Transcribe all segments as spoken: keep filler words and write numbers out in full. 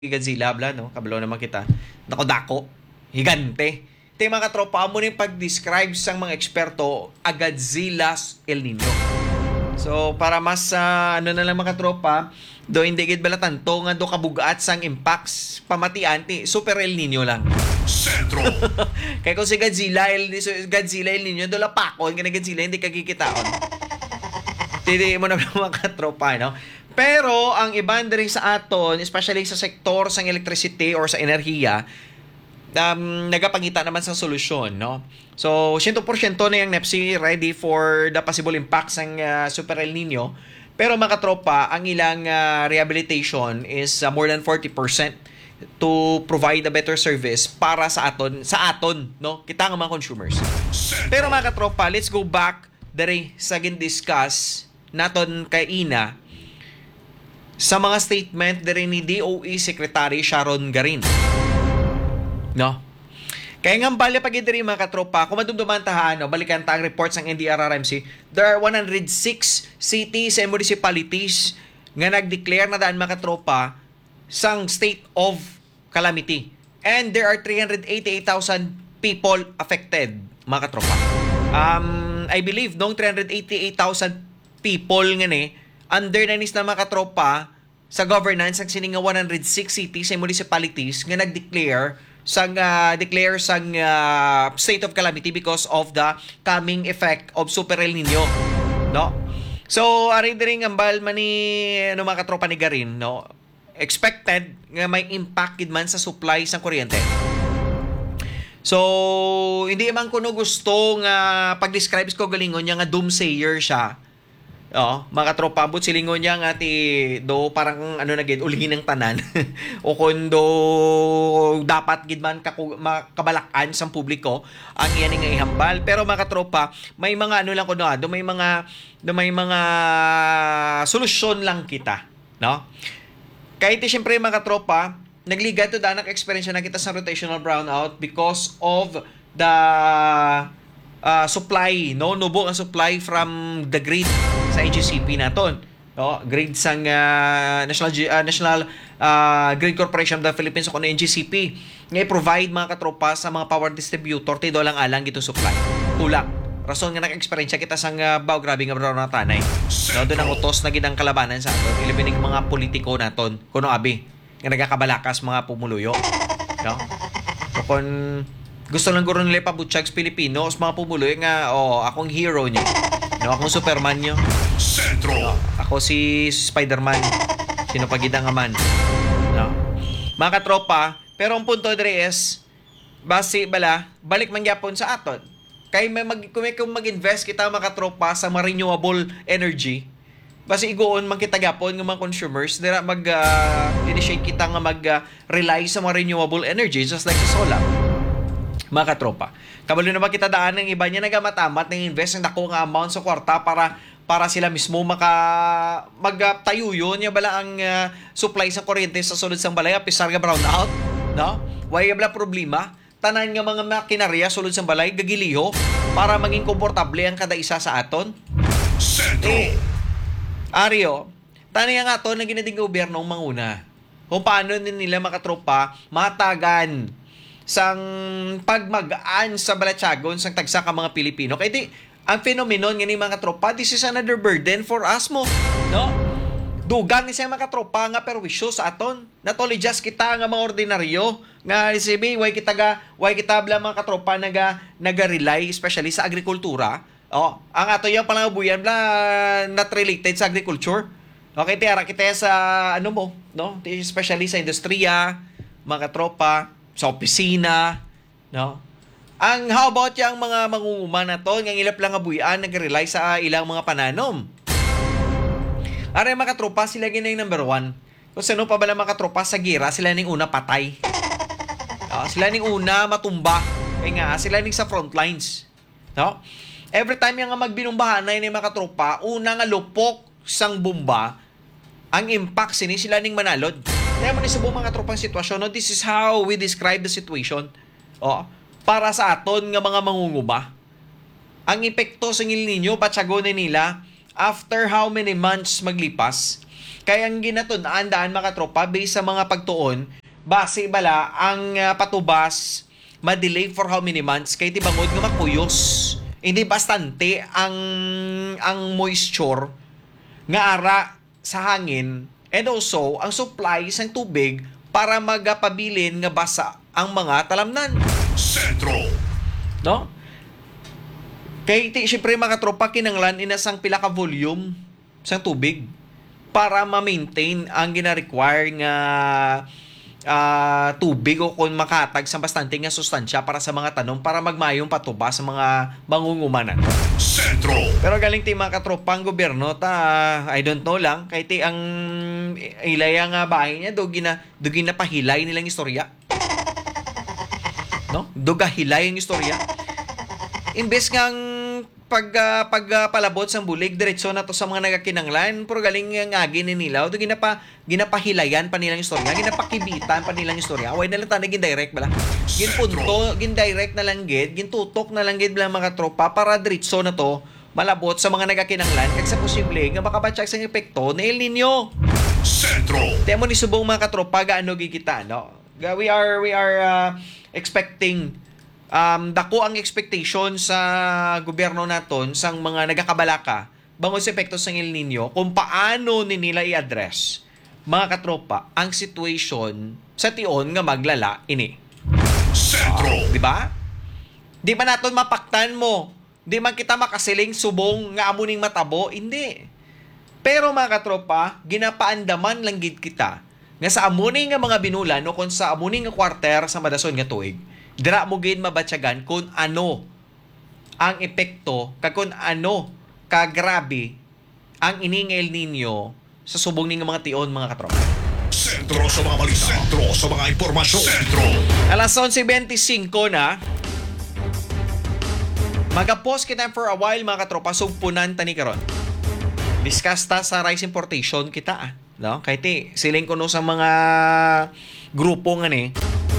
Godzilla bla no, kabalo naman kita. Nako dako, higante. Ito yung mga katropa mo rin pag-describe sang mga eksperto a Godzilla's El Nino. So para mas uh, ano na lang mga katropa, do hindi gid bala tanto nga do kabugat sang impacts pamatian ti Super El Nino lang. Sentro. Kaya kung si Godzilla El Godzilla El Nino do lapakon kani Godzilla hindi kagikitaon. Tidi mo na mga katropa no. Pero ang iban diri sa aton, especially sa sektor sang electricity or sa enerhiya, um, nagapangita naman sa solusyon, no? So, one hundred percent na yung NEPSI ready for the possible impacts ng uh, Super El Nino. Pero mga tropa, ang ilang uh, rehabilitation is uh, more than forty percent to provide a better service para sa aton, sa aton, no? Kita nga mga consumers. Pero mga tropa, let's go back diri sa gin-discuss naton kay Ina sa mga statement diri ni D O E Secretary Sharon Garin. No? Kaya nga bali pag diri mga katropa, kung madumduman ta ano, balikan ta ang reports ng N D R R M C, there are one hundred six cities and municipalities nga nag-declare na daan mga katropa sang state of calamity. And there are three hundred eighty-eight thousand people affected, mga katropa. Um, I believe nung three hundred eighty-eight thousand people nga ni under na nis na mga katropa sa governance ang sininga one hundred six cities and municipalities nga nag-declare sang uh, declare sang uh, state of calamity because of the coming effect of Super El Nino, no? So ari diri ang ambal man ni ano mga katropa ni Garin, no? Expected nga may impact gid man sa supply sa kuryente. So hindi man kuno gusto nga pag-describe ko galingon niya nga doomsayer siya. Oh, mga tropa ambot silingon niya nga ti do parang ano na gid ulihin ng tanan o kundo dapat gid man makabalakan sa publiko ang iyan nga ihambal. Pero mga tropa, may mga ano lang kuno do may mga do may mga solusyon lang kita, no? Kahit siyempre mga tropa, nagliga to danak experience na kita sa rotational brownout because of the uh, supply, no? Nubo ang supply from the grid sa N G C P naton, no? Grid sang uh, National uh, National uh, Grid Corporation of the Philippines o kuno N G C P nga i-provide mga katropa sa mga power distributor ti dolang alang gitong supply. Kulang. Rason nga naka-experience kita sang uh, baw grabe nga bro na tanay. No, doon ang utos na gidang kalabanan sa aton. Ilibinig mga politiko naton kuno abi nga nagakabalakas mga pumuluyo, no? So, kung gusto lang guro nila pabutsyag sa Pilipinos mga pumuloy nga oh akong hero niyo. No, akong Superman nyo. Sentro. No, ako si Spider-Man. Sino pagida nga man. No. Mga katropa, pero ang punto dire is, base bala, balik man gyapon sa aton. Kay may mag, kung may kung mag-invest kita mga katropa sa renewable energy, base igoon man kita gyapon ng mga consumers, dira mag-initiate uh, kita nga mag-rely uh, sa mga renewable energy just like sa solar. Mga katropa, kabalo naman kita daan ng iba niya nagamatamat ng invest ng dako nga amount sa kwarta para para sila mismo maka magtayo yun niya bala ang uh, supply sa kuryente sa sulod sang balay apisar nga brownout, no? Way bala problema tanan nga mga makinarya sulod sang balay gagiliho para maging komportable ang kada isa sa aton. Eh, Ario, tani nga aton na ginating gobyerno manguna kung paano nila makatropa matagan sang pagmagaan sa balatsagon sang tagsa ka mga Pilipino. Kaya di, ang phenomenon nga ni mga tropa, this is another burden for us mo, no? Dugang ni siya mga tropa nga perwisyo sa aton. Natolijas kita nga mga ordinaryo nga C B, way kita ga, way kita bla mga katropa naga naga-rely especially sa agrikultura. Oh, ang ato yung palangabuyan bla not related sa agriculture. Okay, tiara kita sa ano mo, no? Especially sa industriya, mga tropa, sa opisina, no? Ang how about yung mga mangunguma na to, ng ilap lang abuyan, nag-rely sa ilang mga pananom. Aray mga tropa, sila ginay number one. Kung sino pa bala mga tropa sa gira, sila ning una patay. Uh, sila ning una matumba. Kaya nga, sila ning sa front lines. No? Every time yung magbinumbahan na yun mga tropa, una nga lupok sang bomba, ang impact sini sila ning manalod. Kaya mo ni sa buong mga tropang sitwasyon, no? This is how we describe the situation. Oh, para sa aton nga mga mangunguma. Ang epekto sa El Nino, patsagonin nila, after how many months maglipas, Kaya ang ginatun-aan daan mga katropa based sa mga pagtuon, base bala ang uh, patubas ma-delay for how many months kay ti bangod nga makuyos. Hindi bastante ang ang moisture nga ara sa hangin and also ang supply sa tubig para magapabilin nga basa ang mga talamnan. Sentro. No? Kay ti syempre mga tropa kinanglan inasang pila ka volume sang tubig para ma-maintain ang gina-require nga uh, tubig o kung makatag sa bastante nga sustansya para sa mga tanom para magmayong patuba sa mga mangungumanan. Sentro. Pero galing ti mga katropang gobyerno ta I don't know lang kay ti ang ilaya nga bahay niya do gina do ginapahilay nilang istorya. No? Do gahilay ang istorya. Imbes nga pag uh, pag uh, palabot sang bulig diretso na to sa mga nagakinanglan pero galing nga agi ni nila do ginapa ginapahilayan pa nilang istorya ginapakibitan pa nilang istorya way na lang tanay gin direct bala gin punto gin direct na lang gid gin tutok na lang gid bala mga tropa para diretso na to malabot sa mga nagakinanglan kag sa posible nga makabatsak sang epekto ni El Nino. Sentro. Temo ni subong mga katropa gaano gigita no. We are we are uh, expecting Um, dako ang expectation sa gobyerno naton sang mga nagakabalaka bangod sa epekto sang El Nino kung paano ni nila i-address mga katropa ang situation sa tion nga maglala ini. Sentro. Uh, di ba? Di ba naton mapaktan mo? Di man kita makasiling subong nga amuning matabo? Hindi. Pero mga katropa, ginapaandaman lang gid kita nga sa amuning nga mga binulan o kung sa amuning nga kwarter sa madason nga tuig. Dira mo gid mabatyagan kung ano ang epekto kag kung ano kagrabe ang ining El Nino sa subong ning mga tion mga katropa. Sentro sa mga balita. Sentro sa mga impormasyon. Sentro. Alas eleven twenty-five na. Magapos kita for a while mga katropa sugpunan tani karon. Discuss ta sa rice importation kita ah, no? Kay ti siling kuno sa mga grupo nga ni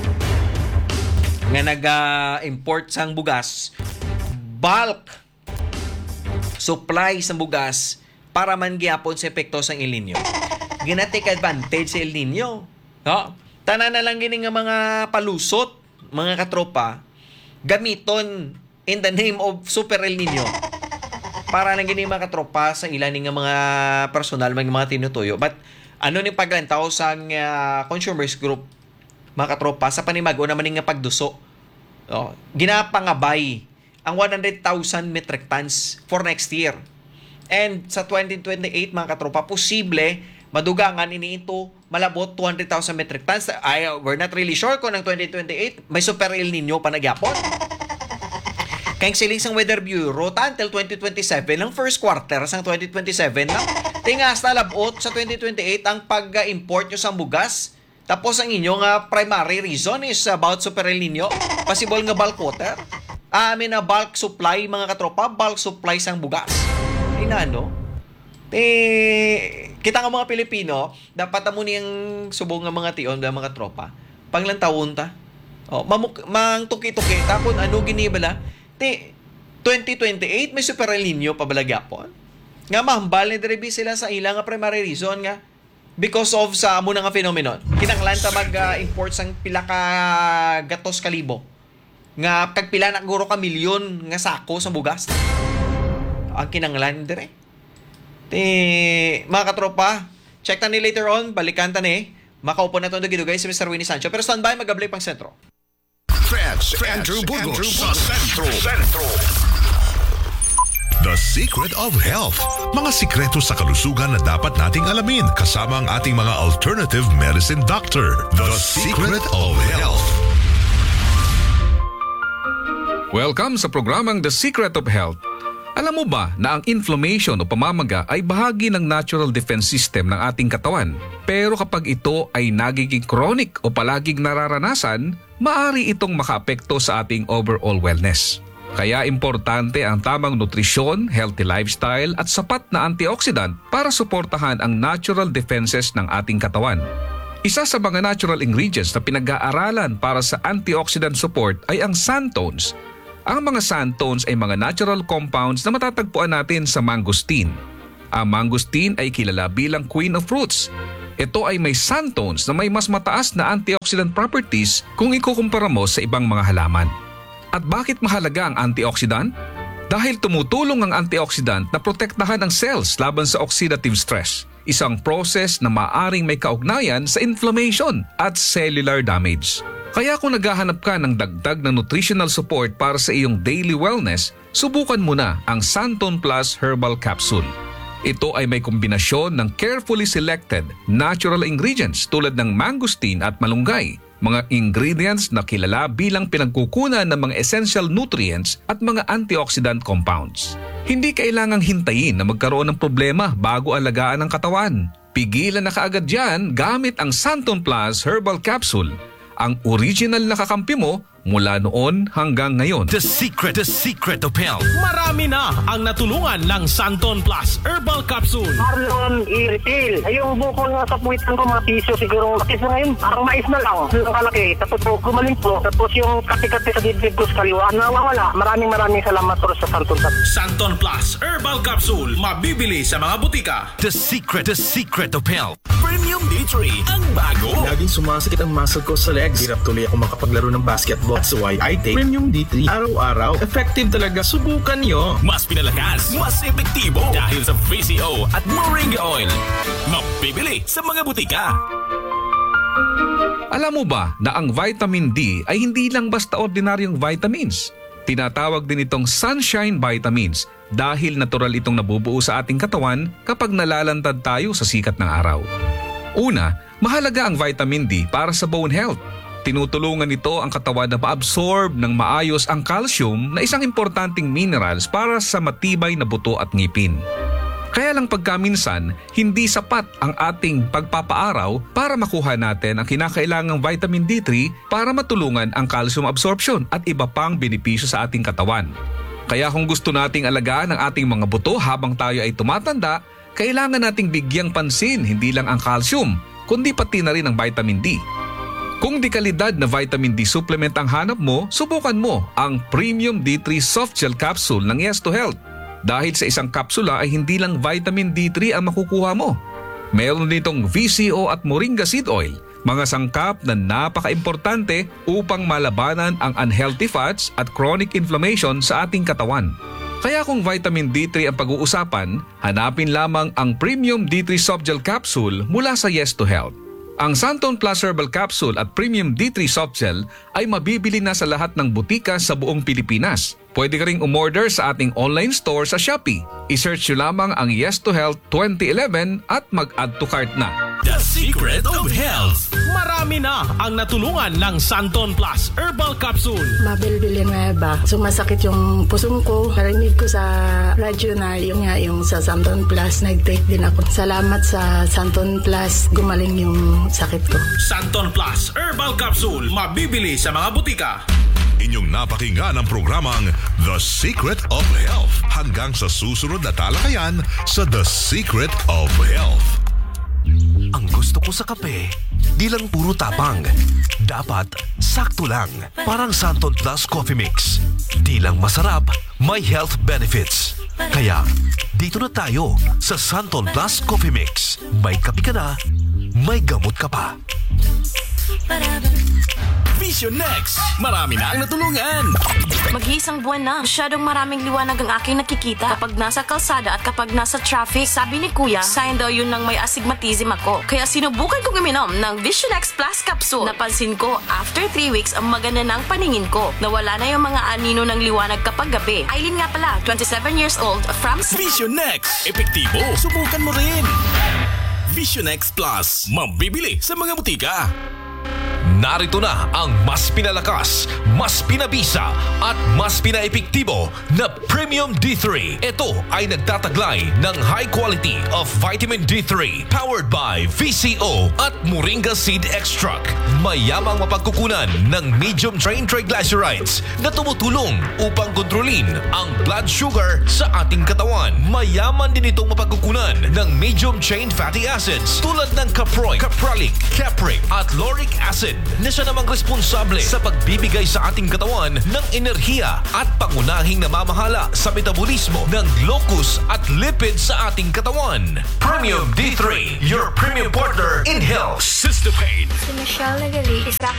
nga nag-import sang bugas, bulk supply sang bugas para man gyapon sa epekto sang El Nino. Gina-take advantage sa El Nino. No? Tanan na lang gini nga mga palusot, mga katropa, gamiton in the name of Super El Nino. Para lang gini mga katropa sa ilan nga mga personal, mga, mga tinutuyo. But ano ni paglantaw sang uh, consumers group mga katropa, sa panimago naman nga pagduso. Oh, ginapangabay ang one hundred thousand metric tons for next year. And sa twenty twenty-eight, mga katropa, posible madugangan ini ito malabot two hundred thousand metric tons. Ay, we're not really sure kung ang twenty twenty-eight may Super El Nino pa nagyapon. Kaya siling sang Weather Bureau, ta until twenty twenty-seven, ang first quarter sang twenty twenty-seven na, tingas na labot sa twenty twenty-eight ang pag-import nyo sang bugas. Tapos ang inyong uh, primary reason is about Super El Nino. Possible nga bulk water. I mean, uh, bulk supply, mga katropa. Bulk supply sang bugas. Ay na, no? Eh, kita nga mga Pilipino, dapat mo niyang subong nga mga tion, mga tropa. Panglantawon ta. Oh, mamuk mang tuki-tuki ta kung ano ginibala. Te, twenty twenty-eight may Super El Nino pabalagyapon. Nga mahambal ni Drebi sila sa ilang nga primary reason nga because of sa amo nga phenomenon. Kinanglan ta mag-import uh, sang pila ka gatos kalibo. Nga kag pila na guro ka milyon nga sako sa bugas. Ang kinanglan dire. Te mga katropa, check ta ni later on, balikan ta ni. Makaupo na to dugay si Mister Winnie Sancho. Pero standby magablay pang sentro. Friends, Andrew Burgos sa Sentro. Sentro. The Secret of Health. Mga sikreto sa kalusugan na dapat nating alamin kasama ang ating mga alternative medicine doctor. The, The Secret of Health. Welcome sa programang The Secret of Health. Alam mo ba na ang inflammation o pamamaga ay bahagi ng natural defense system ng ating katawan? Pero kapag ito ay nagiging chronic o palaging nararanasan, maaari itong makaapekto sa ating overall wellness. Kaya importante ang tamang nutrisyon, healthy lifestyle at sapat na antioxidant para suportahan ang natural defenses ng ating katawan. Isa sa mga natural ingredients na pinag-aaralan para sa antioxidant support ay ang santones. Ang mga santones ay mga natural compounds na matatagpuan natin sa mangosteen, Ang mangosteen ay kilala bilang queen of fruits. Ito ay may xanthones na may mas mataas na antioxidant properties kung ikukumpara mo sa ibang mga halaman. At bakit mahalaga ang antioxidant? Dahil tumutulong ang antioxidant na protektahan ang cells laban sa oxidative stress, isang process na maaring may kaugnayan sa inflammation at cellular damage. Kaya kung naghahanap ka ng dagdag na nutritional support para sa iyong daily wellness, subukan mo na ang Xanthone Plus Herbal Capsule. Ito ay may kombinasyon ng carefully selected natural ingredients tulad ng mangosteen at malunggay, mga ingredients na kilala bilang pinagkukunan ng mga essential nutrients at mga antioxidant compounds. Hindi kailangang hintayin na magkaroon ng problema bago alagaan ang katawan. Pigilan na kaagad yan gamit ang Xanthone Plus Herbal Capsule, ang original na kakampi mo mula noon hanggang ngayon. The secret, the secret of health. Marami na ang natulungan ng Xanthone Plus Herbal Capsule. Marlon i-refill. Ay, yung bukol nga sa puwitan ko, mga piso siguro. Kasi ngayon, parang mais na lang. Ang kalaki. Tapos po, gumaling po. Tapos yung kati-kati sa dibdib ko sa kaliwa, nawawala. Maraming maraming salamat po sa Xanthone Plus. Xanthone Plus Herbal Capsule. Mabibili sa mga butika. The secret, the secret of health. Premium D three ang bago. Laging sumasakit ang muscle ko sa legs. Hirap tuloy ako makapaglaro ng basketball. That's why I take Premium D three araw-araw. Effective talaga. Subukan nyo. Mas pinalakas, mas epektibo dahil sa V C O at Moringa Oil. Mabibili sa mga butika. Alam mo ba na ang vitamin D ay hindi lang basta ordinaryong vitamins? Tinatawag din itong sunshine vitamins dahil natural itong nabubuo sa ating katawan kapag nalalantad tayo sa sikat ng araw. Una, mahalaga ang vitamin D para sa bone health. Tinutulungan nito ang katawan na ma-absorb ng maayos ang calcium na isang importanteng minerals para sa matibay na buto at ngipin. Kaya lang pagkaminsan, hindi sapat ang ating pagpapaaraw para makuha natin ang kinakailangang vitamin D three para matulungan ang calcium absorption at iba pang benepisyo sa ating katawan. Kaya kung gusto nating alagaan ang ating mga buto habang tayo ay tumatanda, kailangan nating bigyang pansin hindi lang ang calcium, kundi pati na rin ang vitamin D. Kung di kalidad na vitamin D supplement ang hanap mo, subukan mo ang Premium D three Soft Gel Capsule ng Yes to Health. Dahil sa isang kapsula ay hindi lang vitamin D three ang makukuha mo. Meron nitong V C O at Moringa Seed Oil, mga sangkap na napaka-importante upang malabanan ang unhealthy fats at chronic inflammation sa ating katawan. Kaya kung vitamin D three ang pag-uusapan, hanapin lamang ang Premium D three Soft Gel Capsule mula sa Yes to Health. Ang Xanthone Plus Herbal Capsule at Premium D three Soft Gel ay mabibili na sa lahat ng butika sa buong Pilipinas. Pwede ka ring umorder sa ating online store sa Shopee. I-search nyo lamang ang Yes to Health twenty eleven at mag-add to cart na. The secret of health. Marami na ang natulungan ng Xanthone Plus Herbal Capsule. Mabel Villanueva. Sumasakit yung pusong ko. Narinig ko sa radyo na yung, nga, yung sa Xanthone Plus. Nag-take din ako. Salamat sa Xanthone Plus. Gumaling yung sakit ko. Xanthone Plus Herbal Capsule. Mabibili sa mga butika. Inyong napakinggan ang programang The Secret of Health. Hanggang sa susunod na talakayan sa The Secret of Health. Ang gusto ko sa kape, di lang puro tapang. Dapat sakto lang. Parang Xanthone Plus Coffee Mix. Di lang masarap, may health benefits. Kaya, dito na tayo sa Xanthone Plus Coffee Mix. May kape ka na, may gamot ka pa. Vision Next. Marami na ang natulungan. Mag-iisang buwan na. Masyadong maraming liwanag ang aking nakikita. Kapag nasa kalsada at kapag nasa traffic, sabi ni Kuya, sign daw yun ng may astigmatism ako. Kaya sinubukan kong uminom ng Vision X Plus Capsule. Napansin ko, after three weeks, ang maganda na ang paningin ko. Nawala na yung mga anino ng liwanag kapag gabi. Aileen nga pala, twenty-seven years old, from... Vision Next. Epektibo. Subukan mo rin. Vision X Plus. Mabibili sa mga butika. Narito na ang mas pinalakas, mas pinabisa at mas pinaepektibo na Premium D three. Ito ay nagtataglay ng high quality of vitamin D three powered by V C O at Moringa Seed Extract. Mayamang mapagkukunan ng medium chain triglycerides na tumutulong upang kontrolin ang blood sugar sa ating katawan. Mayaman din itong mapagkukunan ng medium chain fatty acids tulad ng caproic, caprolic, capric at lauric acid na siya namang responsable sa pagbibigay sa ating katawan ng enerhiya at pangunahing namamahala sa metabolismo ng glucose at lipid sa ating katawan. Premium D three, your premium partner in health. Sister Pain. Si Michelle Nagali, isa